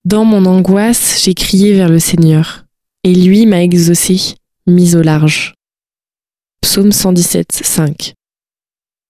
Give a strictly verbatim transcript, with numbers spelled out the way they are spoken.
Dans mon angoisse, j'ai crié vers le Seigneur, et lui m'a exaucé, mis au large. Psaume cent dix-sept, cinq.